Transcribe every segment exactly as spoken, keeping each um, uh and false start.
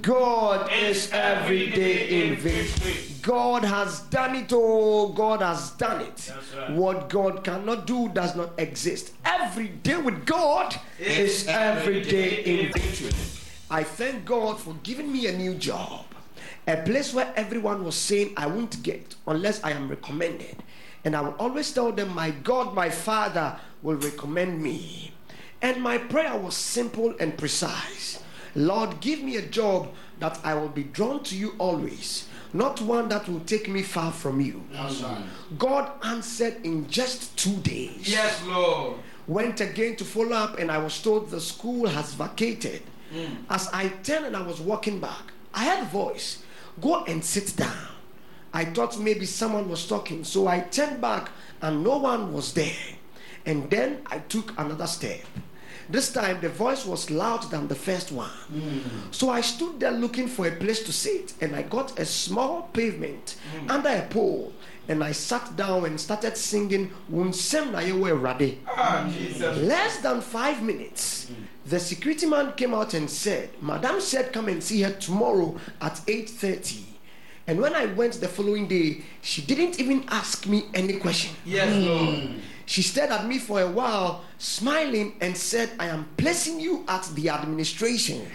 God is every day in victory. God has done it. Oh, God has done it. Right. What God cannot do does not exist. Every day with God is every day in victory. I thank God for giving me a new job. A place where everyone was saying I won't get unless I am recommended. And I will always tell them, my God, my Father will recommend me. And my prayer was simple and precise. Lord, give me a job that I will be drawn to you always, not one that will take me far from you. That's right. God answered in just two days. Yes, Lord. Went again to follow up, and I was told the school has vacated. Mm. As I turned and I was walking back, I heard a voice, go and sit down. I thought maybe someone was talking, so I turned back and no one was there. And then I took another step. This time the voice was louder than the first one. Mm. So I stood there looking for a place to sit, and I got a small pavement mm. under a pole, and I sat down and started singing Wunsem na yewe rade. Ah, Jesus. Less than five minutes, mm. the security man came out and said, Madam said come and see her tomorrow at eight thirty. And when I went the following day, she didn't even ask me any question. Yes, Lord. She stared at me for a while, smiling, and said, I am placing you at the administration.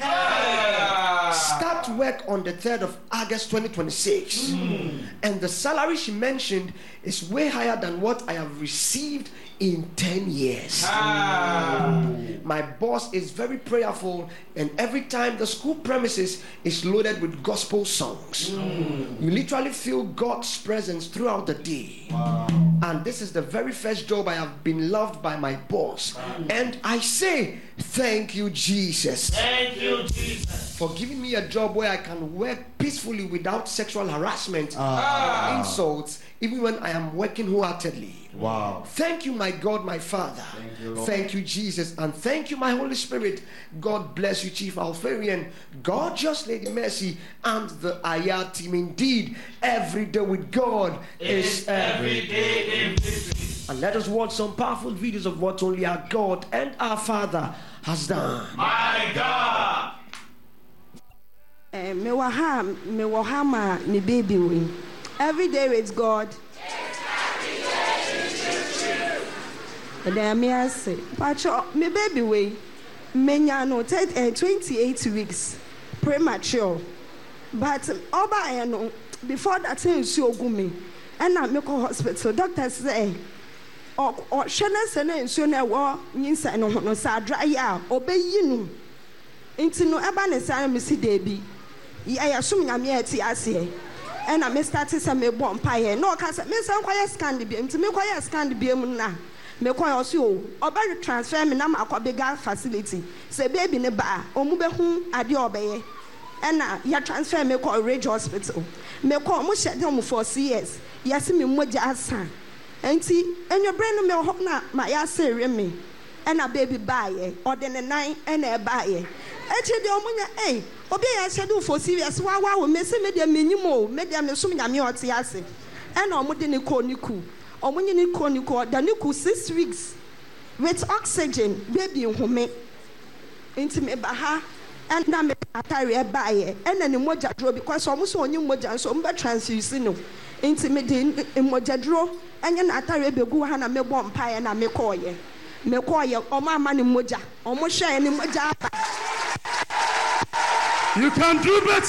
Ah. Start work on the third of August twenty twenty-six. Mm. And the salary she mentioned is way higher than what I have received in ten years. Ah. My boss is very prayerful, and every time the school premises is loaded with gospel songs. Mm. You literally feel God's presence throughout the day. Wow. And this is the very first job I have been loved by my boss. Wow. And I say, thank you, Jesus. Thank you, Jesus. For giving me a job where I can work peacefully without sexual harassment, ah. insults, even when I am working wholeheartedly. Wow. Thank you, my God, my Father. Thank you, Lord. Thank you, Jesus. And thank you, my Holy Spirit. God bless you, Chief Alfarian, gorgeous Lady Mercy, and the Ayah team. Indeed, every day with God is every day in victory. And let us watch some powerful videos of what only our God and our Father has done. My God. Eh, me wa ha, me wa ha ma me baby win. Every day with God. And then me I say, Pacho, me baby way, me no twenty-eight weeks premature. But oba I know before that thing so go me, and I make a hospital. Doctor say, or or shana sene nso na wo nyinsa no no sa dry ya obeyi no. Inti no eba ne sa me si debi. Ya ya sum nyame ati ase. And I started some me bomb pie. No, cause me some quiet scan the beam to me quiet scan the beam na. Me kwa also oba transfer me na makwa bigger facility. Say baby ne ba omu be hu ade obeye. And na ya transfer me kwa Rage Hospital. Me kwa omu shede omu for years. Yasi me moja asa. Enti enyo brain me ho na ma ya say me. And na baby buy or then the nine and e buy. Echi de omu nya eh obi ya schedule for serious wa wa me se me de menyimo me de me sum nyame ote ase and omo de ne ko niku omo nyi ne ko niku da niku six weeks with oxygen baby nhome enti me ba ha and na me atare e ba ye and na ne moja dro because omo so onyi moja so omo be transfuse no enti me de moja dro anya na atare begu ha na me bom pa ye na me ko ye me ko ye omo ama ne moja omo hwe ne moja apa. You can do better.